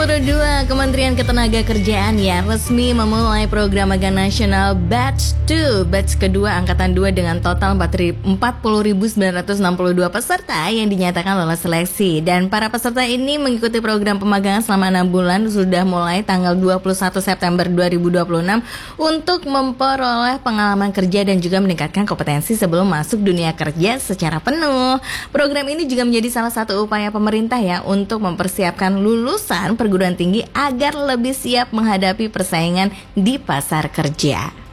2022, Kementerian Ketenagakerjaan ya resmi memulai program magang nasional Batch 2, batch kedua Angkatan 2 dengan total 40.962 peserta yang dinyatakan lolos seleksi. Dan para peserta ini mengikuti program pemagangan selama 6 bulan sudah mulai tanggal 21 September 2026 untuk memperoleh pengalaman kerja dan juga meningkatkan kompetensi sebelum masuk dunia kerja secara penuh. Program ini juga menjadi salah satu upaya pemerintah ya untuk mempersiapkan lulusan perguruan tinggi agar lebih siap menghadapi persaingan di pasar kerja.